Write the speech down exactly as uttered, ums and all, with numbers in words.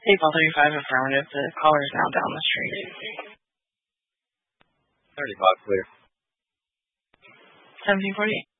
April thirty-five affirmative. The caller is now down the street. thirty-five clear. seventeen forty-eight.